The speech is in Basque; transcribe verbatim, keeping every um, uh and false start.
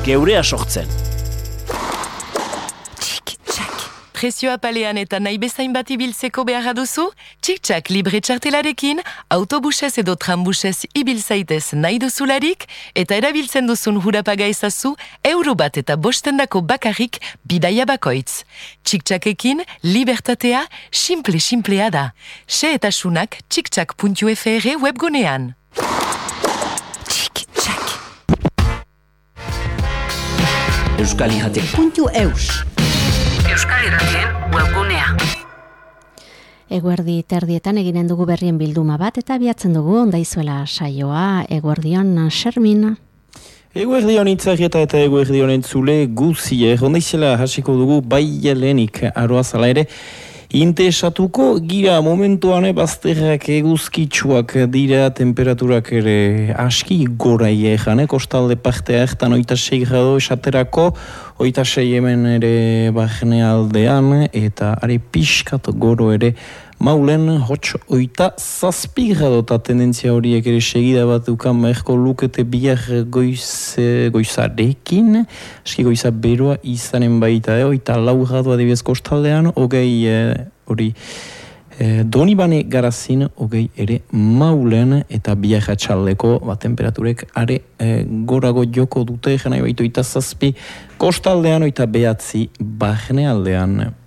geurea sortzen. Prezioa palean eta nahi bezain bat ibiltzeko beharra duzu? Txik-txak libre txartelarekin, autobusez edo trambusez ibil zaitez nahi duzularik, eta erabiltzen duzun hurapaga ezazu, euro bat eta bostendako bakarrik bidaia bakoitz. Txik-txakekin, libertatea, simple-simplea da. Se eta sunak txik-txak puntu f r webgunean. Txik-txak. Euskal Irratek puntu eus. Euskal Irratien webgunea. Eguerdi terdietan eginen dugu berrien bilduma bat eta abiatzen dugu ondaizuela saioa. Eguerdion, Shermin. Eguerdion itzarrieta eta eguerdion entzule guzier. Ondaizela hasiko dugu bai jelenik aroazala ere. Interesatuko gira momentuan bazterrak eguzkitsuak dira, temperaturak ere aski gorai egan, eh? Kostalde partea ertan oita sei grado esaterako, oita sei hemen ere barne aldean, eta are pixkat goro ere maulen hots oita zazpi grado, eta tendentzia horiek ere segida bat dukan merko lukete bihar goiz, goizarekin, aski goiza beroa izanen baita, eh? Oita lau grado adibidez kostaldean, hogei hori eh, Donibane garazin hogei ere maulen eta bihar atxaldeko ba, temperaturek are eh, gorago joko dute, jena baitu oita zazpi kostaldean oita behatzi barne aldean.